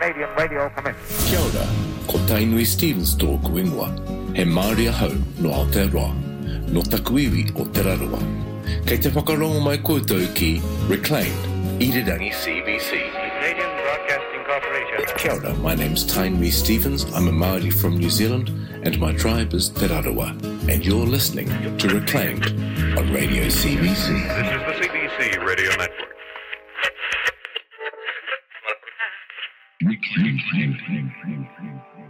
Canadian Radio Commission. Kia ora, ko Tainui Stevens tōku ingoa. He Māori ahau no Aotearoa, no takuiwi o Te Raroa. Kei te whakarongo mai koutou ki Reclaimed, Irirangi CBC. Canadian Broadcasting Corporation. Kia ora, my name's Tainui Stevens. I'm a Māori from New Zealand, and my tribe is Te Raroa. And you're listening to Reclaimed on Radio CBC. This is the CBC Radio Network.